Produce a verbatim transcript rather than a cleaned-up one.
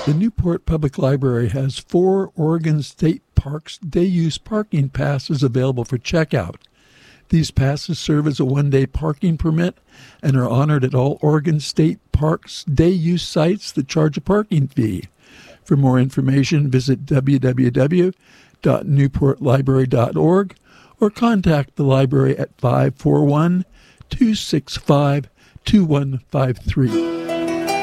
The Newport Public Library has four Oregon State Parks day-use parking passes available for checkout. These passes serve as a one-day parking permit and are honored at all Oregon State Parks day-use sites that charge a parking fee. For more information, visit w w w dot newport library dot org or contact the library at five four one, two six five, two one five three.